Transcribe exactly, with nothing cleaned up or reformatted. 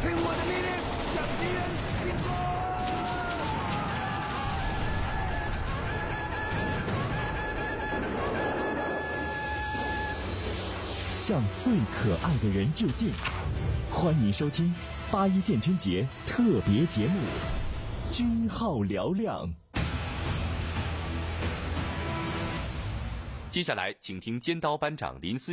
听我的命令，向敌人进攻！向最可爱的人致敬，欢迎收听八一建军节特别节目《军号嘹亮》。 接下来，请听尖刀班长林思